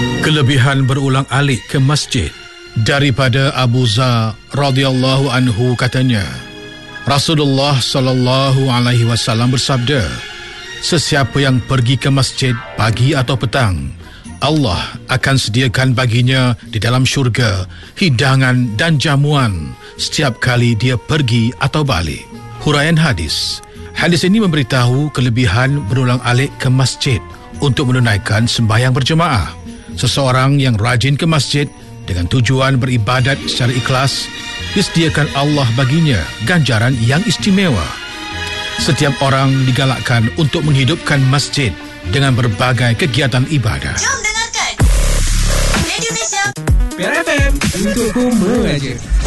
Kelebihan berulang alik ke masjid. Daripada Abu Zar radhiyallahu anhu katanya, Rasulullah sallallahu alaihi wasallam bersabda, sesiapa yang pergi ke masjid pagi atau petang, Allah akan sediakan baginya di dalam syurga hidangan dan jamuan setiap kali dia pergi atau balik. Huraian hadis. Hadis ini memberitahu kelebihan berulang alik ke masjid untuk menunaikan sembahyang berjemaah. Seseorang yang rajin ke masjid dengan tujuan beribadat secara ikhlas, disediakan Allah baginya ganjaran yang istimewa. Setiap orang digalakkan untuk menghidupkan masjid dengan berbagai kegiatan ibadah. Jom dengarkan Radio Malaysia PRFM, untukku mengajar.